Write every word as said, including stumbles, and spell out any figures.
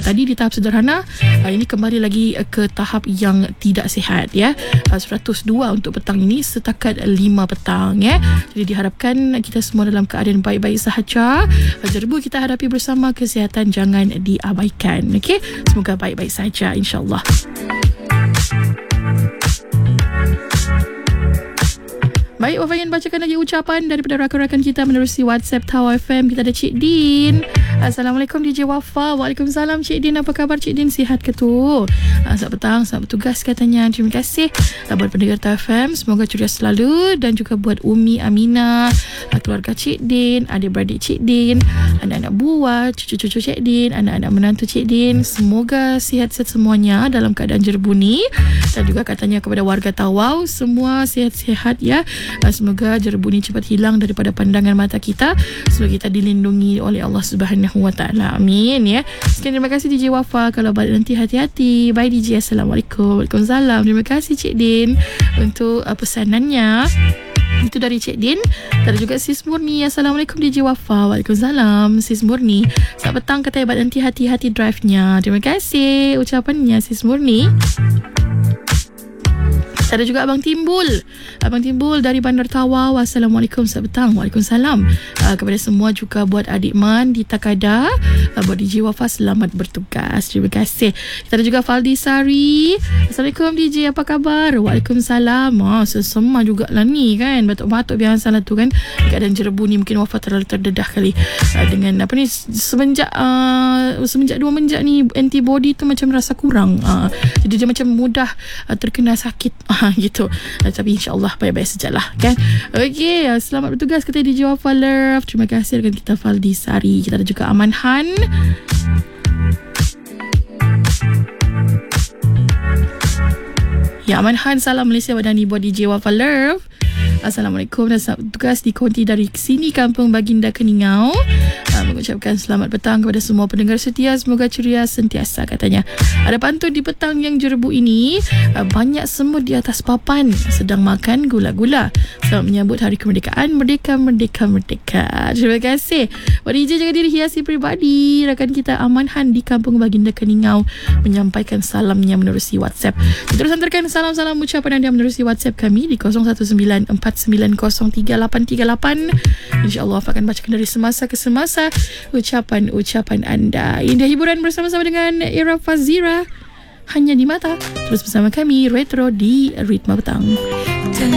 tadi di tahap sederhana, uh, ini kembali lagi uh, ke tahap yang tidak sihat ya. Uh, seratus dua untuk petang ini setakat lima petang ya. Jadi diharapkan kita semua dalam keadaan baik-baik sahaja. Uh, jerbu kita hadapi bersama, kesihatan jangan diabaikan. Okey, semoga baik-baik saja insya-Allah. Baik, Wafa ingin bacakan lagi ucapan daripada rakan-rakan kita menerusi WhatsApp Tawau F M. Kita ada Cik Din. Assalamualaikum D J Wafa. Waalaikumsalam Cik Din. Apa khabar Cik Din? Sihat ke tu? Uh, selamat petang, selamat bertugas katanya. Terima kasih uh, buat pendengar Tawau F M. Semoga ceria selalu. Dan juga buat Umi Aminah, uh, keluarga Cik Din, adik-beradik Cik Din, anak-anak buah, cucu-cucu Cik Din, anak-anak menantu Cik Din. Semoga sihat-sihat semuanya dalam keadaan jerbu ni. Dan juga katanya kepada warga Tawau, semua sihat-sihat ya. Semoga jerbu ni cepat hilang daripada pandangan mata kita. Semoga kita dilindungi oleh Allah Subhanahu Wa Taala. Amin ya. Sekian, terima kasih D J Wafa. Kalau balik nanti hati-hati. Bye D J. Assalamualaikum. Waalaikumsalam. Terima kasih Cik Din untuk uh, pesanannya. Itu dari Cik Din. Ada juga Sis Murni. Assalamualaikum D J Wafa. Waalaikumsalam Sis Murni. Selamat petang, katanya balik nanti hati-hati drive-nya. Terima kasih ucapannya Sis Murni. Ada juga Abang Timbul. Abang Timbul dari Bandar Tawau. Assalamualaikum, selamat petang. Waalaikumsalam. Uh, kepada semua juga buat adik Man di Takada. Uh, buat D J Wafa, selamat bertugas. Terima kasih. Kita ada juga Faldi Sari. Assalamualaikum D J, apa khabar? Waalaikumsalam. Oh, sesama jugalah ni kan. Batuk-batuk biasa lah tu kan. Keadaan jerbu ni mungkin Wafa terlalu terdedah kali. Uh, dengan apa ni, semenjak uh, semenjak dua menjak ni antibody tu macam rasa kurang. Uh, jadi dia macam mudah uh, terkena sakit. Gitu. Tapi insyaAllah baik-baik sajalah kan. Okey, selamat bertugas kata D J Wafa Love. Terima kasih dengan kita Faldi Sari. Kita ada juga Aman Han. Ya, Aman Han, salam Malaysia Wadani buat D J Wafa Love. Assalamualaikum dan selamat bertugas di konti dari sini Kampung Baginda Keningau. Uh, mengucapkan selamat petang kepada semua pendengar setia. Semoga ceria sentiasa katanya. Ada pantun di petang yang jerbu ini. Uh, banyak semut di atas papan sedang makan gula-gula. Selamat menyambut Hari Kemerdekaan. Merdeka, merdeka, merdeka. Terima kasih. Buat D J jaga diri, hiasi peribadi. Rakan kita Aman Han di Kampung Baginda Keningau menyampaikan salamnya menerusi WhatsApp. Terus hantarkan salam-salam ucapan anda menerusi WhatsApp kami di kosong satu sembilan empat sembilan kosong tiga lapan tiga lapan. InsyaAllah akan bacakan dari semasa ke semasa ucapan-ucapan anda. Indah hiburan bersama-sama dengan Era Fazira hanya di mata. Terus bersama kami Retro di Ritma Petang.